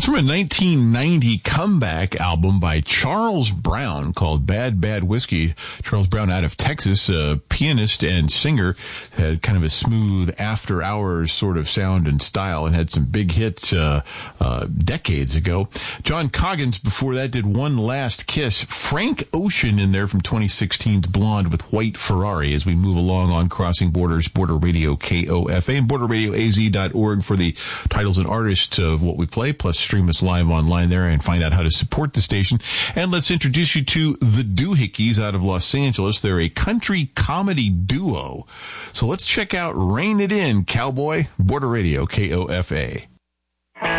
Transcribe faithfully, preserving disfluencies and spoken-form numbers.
from a nineteen ninety comeback album by Charles Brown called Bad Bad Whiskey. Charles Brown out of Texas, a pianist and singer, had kind of a smooth after hours sort of sound and style and had some big hits uh, uh decades ago. John Coggins before that did One Last Kiss. Frank Ocean in there from twenty sixteen's Blonde with White Ferrari as we move along on Crossing Borders, Border Radio K O F A and border radio a z dot org for the titles and artists of what we play, plus stream us live online there and find out how to support the station. And let's introduce you to the Doohickeys out of Los Angeles. They're a country comedy duo. So let's check out Rein It In, Cowboy, Border Radio K O F A.